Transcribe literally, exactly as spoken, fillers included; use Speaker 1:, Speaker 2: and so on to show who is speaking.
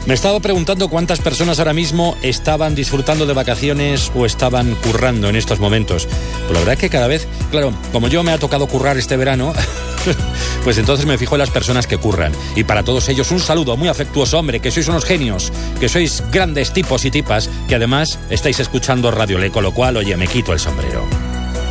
Speaker 1: Me he estado preguntando cuántas personas ahora mismo estaban disfrutando de vacaciones o estaban currando en estos momentos. Pues la verdad es que cada vez, claro, como yo me ha tocado currar este verano, pues entonces me fijo en las personas que curran. Y para todos ellos un saludo muy afectuoso, hombre, que sois unos genios, que sois grandes tipos y tipas, que además estáis escuchando Radio Le, con lo cual, oye, me quito el sombrero.